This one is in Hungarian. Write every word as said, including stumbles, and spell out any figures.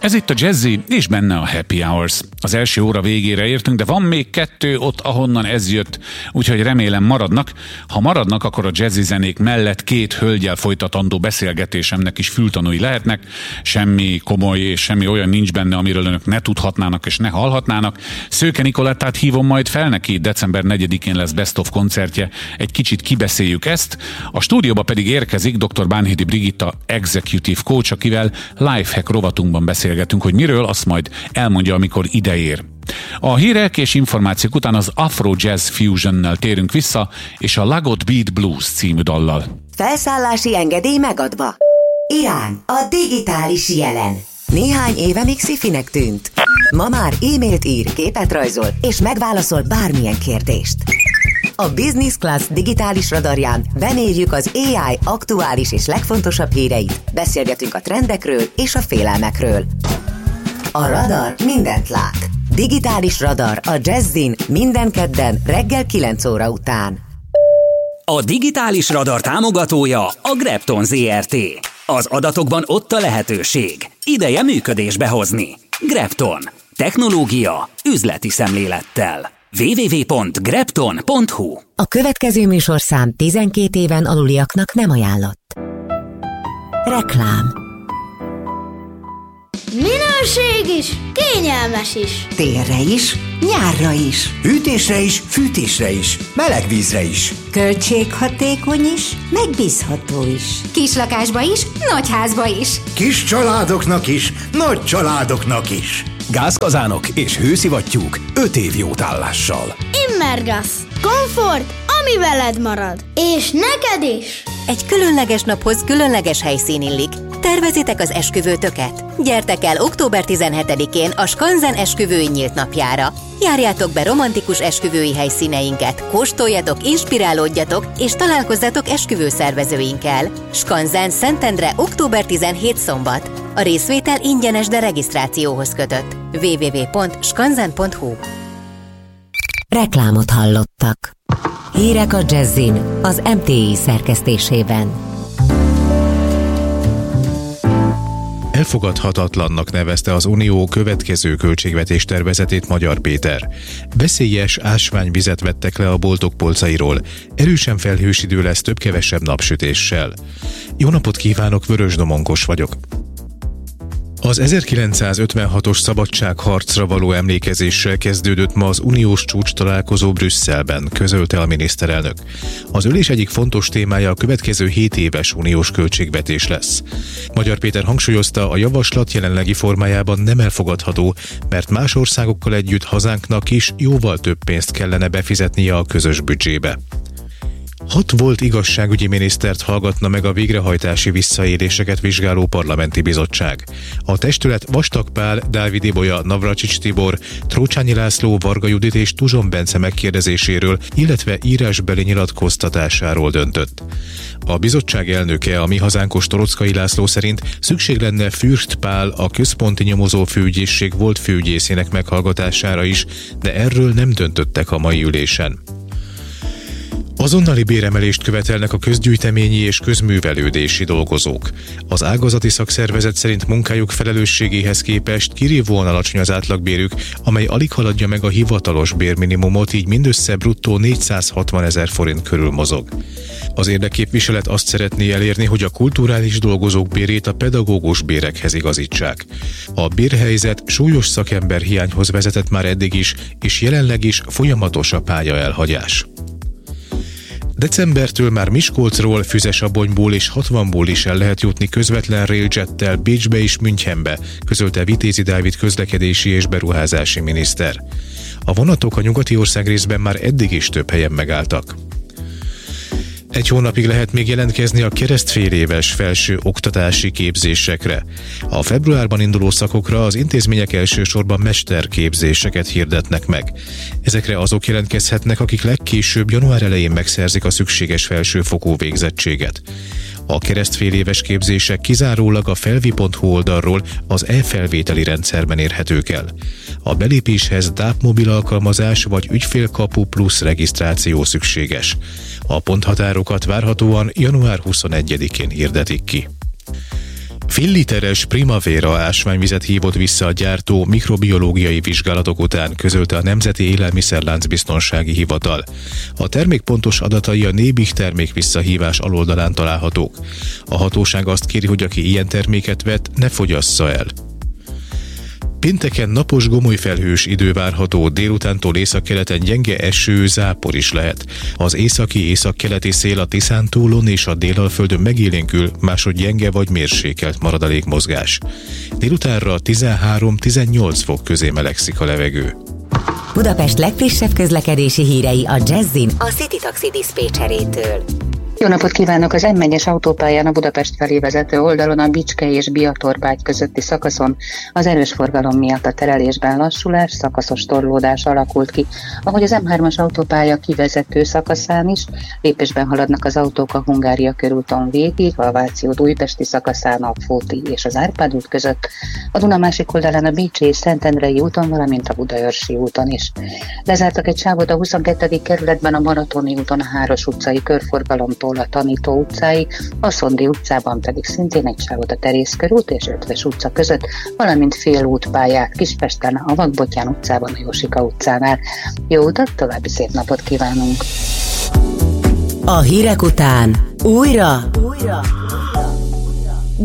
Ez itt a Jazzy, és benne a Happy Hours. Az első óra végére értünk, de van még kettő ott, ahonnan ez jött, úgyhogy remélem maradnak. Ha maradnak, akkor a jazzy zenék mellett két hölgyel folytatandó beszélgetésemnek is fültanúi lehetnek. Semmi komoly és semmi olyan nincs benne, amiről önök ne tudhatnának és ne hallhatnának. Szőke Nicolettát hívom majd fel, neki december negyedikén lesz Best of koncertje. Egy kicsit kibeszéljük ezt. A stúdióba pedig érkezik dr. Bánhidi Brigitta, executive coach, akivel Lifehack rovatunkban beszélgetünk, hogy miről, azt majd elmondja, amikor ideér. A hírek és információk után az Afro Jazz Fusionnel térünk vissza, és a Lagot Beat Blues című dallal. Felszállási engedély megadva. Irán, a digitális jelen. Néhány éve még szifinek tűnt. Ma már e-mailt ír, képet rajzol, és megválaszol bármilyen kérdést. A Business Class digitális radarján bemérjük az á i aktuális és legfontosabb híreit, beszélgetünk a trendekről és a félelmekről. A radar mindent lát. Digitális radar a Jazzin minden kedden reggel kilenc óra után. A digitális radar támogatója a Grepton zé er té. Az adatokban ott a lehetőség. Ideje működésbe hozni. Grepton. Technológia üzleti szemlélettel. double-u double-u double-u pont grepton pont hu. A következő műsorszám tizenkét éven aluliaknak nem ajánlott. Reklám. Minőség is, kényelmes is. Télre is, nyárra is. Hűtésre is, fűtésre is, meleg vízre is. Költséghatékony is, megbízható is. Kislakásba is, nagyházba is. Kis családoknak is, nagy családoknak is. Gázkazánok és hőszivattyúk öt év jótállással. Immergas. Komfort, ami veled marad. És neked is. Egy különleges naphoz különleges helyszín illik. Tervezitek az esküvőtöket? Gyertek el október tizenhetedikén a Skanzen esküvői nyílt napjára. Járjátok be romantikus esküvői helyszíneinket, kóstoljatok, inspirálódjatok és találkozzatok esküvőszervezőinkkel. Skanzen, Szentendre, október tizenhetedike szombat. A részvétel ingyenes, de regisztrációhoz kötött. double-u double-u double-u pont skanzen pont hu. Reklámot hallottak. Hírek a Jazzin, az em té i szerkesztésében. Elfogadhatatlannak nevezte az Unió következő költségvetés tervezetét Magyar Péter. Veszélyes ásványvizet vettek le a boltok polcairól. Erősen felhős idő lesz több-kevesebb napsütéssel. Jó napot kívánok, Vörös Domonkos vagyok. Az ezerkilencszázötvenhatos szabadságharcra való emlékezéssel kezdődött ma az uniós csúcs találkozó Brüsszelben, közölte a miniszterelnök. Az ülés egyik fontos témája a következő hét éves uniós költségvetés lesz. Magyar Péter hangsúlyozta, a javaslat jelenlegi formájában nem elfogadható, mert más országokkal együtt hazánknak is jóval több pénzt kellene befizetnie a közös büdzsébe. Hat volt igazságügyi minisztert hallgatna meg a végrehajtási visszaéléseket vizsgáló parlamenti bizottság. A testület Vastag Pál, Dávid Ibolya, Navracsics Tibor, Trócsányi László, Varga Judit és Tuzson Bence megkérdezéséről, illetve írásbeli nyilatkoztatásáról döntött. A bizottság elnöke, a Mi Hazánkos Torockai László szerint szükség lenne Fürst Pál, a központi nyomozó főügyészség volt főügyészének meghallgatására is, de erről nem döntöttek a mai ülésen. Azonnali béremelést követelnek a közgyűjteményi és közművelődési dolgozók. Az ágazati szakszervezet szerint munkájuk felelősségéhez képest kirívóan alacsony az átlagbérük, amely alig haladja meg a hivatalos bérminimumot, így mindössze bruttó négyszázhatvanezer forint körül mozog. Az érdekképviselet azt szeretné elérni, hogy a kulturális dolgozók bérét a pedagógus bérekhez igazítsák. A bérhelyzet súlyos szakemberhiányhoz vezetett már eddig is, és jelenleg is folyamatos a pályaelhagyás. Decembertől már Miskolcról, Füzesabonyból és hatvanból is el lehet jutni közvetlen railjettel Bécsbe és Münchenbe, közölte Vitézi Dávid közlekedési és beruházási miniszter. A vonatok a nyugati országrészben már eddig is több helyen megálltak. Egy hónapig lehet még jelentkezni a keresztféléves felső oktatási képzésekre. A februárban induló szakokra az intézmények elsősorban mesterképzéseket hirdetnek meg. Ezekre azok jelentkezhetnek, akik legkésőbb január elején megszerzik a szükséges felsőfokú végzettséget. A keresztféléves képzések kizárólag a felvi pont hu oldalról az e-felvételi rendszerben érhetők el. A belépéshez dé á pé mobil alkalmazás vagy ügyfélkapu plusz regisztráció szükséges. A ponthatárokat várhatóan január huszonegyedikén hirdetik ki. Félliteres Primavera ásványvizet hívott vissza a gyártó mikrobiológiai vizsgálatok után, közölte a Nemzeti Élelmiszerláncbiztonsági Hivatal. A termék pontos adatai a Nébih termék visszahívás aloldalán találhatók. A hatóság azt kéri, hogy aki ilyen terméket vett, ne fogyassza el. Pénteken napos gomolyfelhős idő várható, délutántól északkeleten gyenge eső, zápor is lehet. Az északi északkeleti szél a Tiszántúlon és a Délalföldön megélénkül, másod gyenge vagy mérsékelt marad a légmozgás. Délutánra tizenhárom-tizennyolc fok közé melegszik a levegő. Budapest legfrissebb közlekedési hírei a Jazzin a City Taxi diszpécserétől. Jó napot kívánok! Az M egyes autópályán a Budapest felé vezető oldalon a Bicske és Biatorbágy közötti szakaszon az erős forgalom miatt a terelésben lassulás, szakaszos torlódás alakult ki. Ahogy az M hármas autópálya kivezető szakaszán is, lépésben haladnak az autók a Hungária körúton végig, a Váci út újpesti szakaszán a Fóti és az Árpád út között, a Duna másik oldalán a Bécsi és Szentendrei úton, valamint a Budaörsi úton is. Lezártak egy sávot a huszonkettő kerületben a Balatoni úton a Háros utcai körforgalomtól a Tanító utcáig, a Szondi utcában pedig szintén egy sávot a Terész körút és Ötves utca között, valamint félútpályák Kispesten, a Vakbottyán utcában, a Jósika utcánál. Jó utat, további szép napot kívánunk! A hírek után újra, újra.